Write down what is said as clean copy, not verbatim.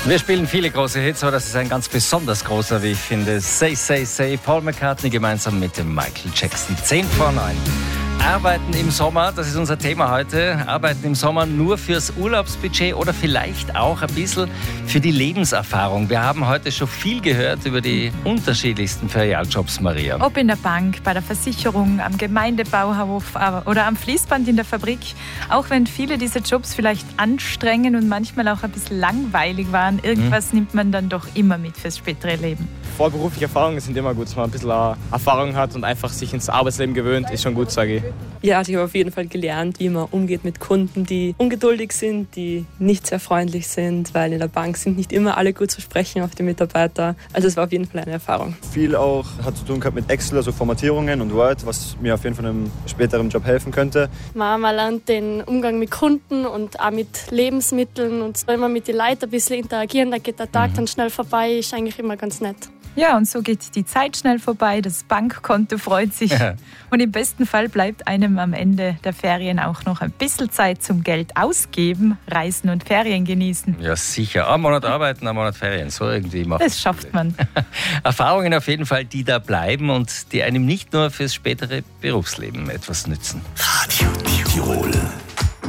Wir spielen viele große Hits, aber das ist ein ganz besonders großer, wie ich finde. Say, Say, Say, Paul McCartney gemeinsam mit dem Michael Jackson. 10 vor 9. Arbeiten im Sommer, das ist unser Thema heute. Arbeiten im Sommer nur fürs Urlaubsbudget oder vielleicht auch ein bisschen für die Lebenserfahrung. Wir haben heute schon viel gehört über die unterschiedlichsten Ferialjobs, Maria. Ob in der Bank, bei der Versicherung, am Gemeindebauhof oder am Fließband in der Fabrik. Auch wenn viele dieser Jobs vielleicht anstrengend und manchmal auch ein bisschen langweilig waren, irgendwas nimmt man dann doch immer mit fürs spätere Leben. Vorberufliche Erfahrungen sind immer gut, dass man ein bisschen Erfahrung hat und einfach sich ins Arbeitsleben gewöhnt, ist schon gut, sage ich. Ja, ich habe auf jeden Fall gelernt, wie man umgeht mit Kunden, die ungeduldig sind, die nicht sehr freundlich sind, weil in der Bank sind nicht immer alle gut zu sprechen auf die Mitarbeiter. Also es war auf jeden Fall eine Erfahrung. Viel auch hat zu tun gehabt mit Excel, also Formatierungen und Word, was mir auf jeden Fall im späteren Job helfen könnte. Man lernt den Umgang mit Kunden und auch mit Lebensmitteln und wenn man mit den Leuten ein bisschen interagieren, da geht der Tag dann schnell vorbei, ist eigentlich immer ganz nett. Ja, und so geht die Zeit schnell vorbei, das Bankkonto freut sich und im besten Fall bleibt einem am Ende der Ferien auch noch ein bisschen Zeit zum Geld ausgeben, reisen und Ferien genießen. Ja, sicher. Ein Monat arbeiten, ein Monat Ferien, so irgendwie macht das schafft man. Erfahrungen auf jeden Fall, die da bleiben und die einem nicht nur fürs spätere Berufsleben etwas nützen. Radio Tirol.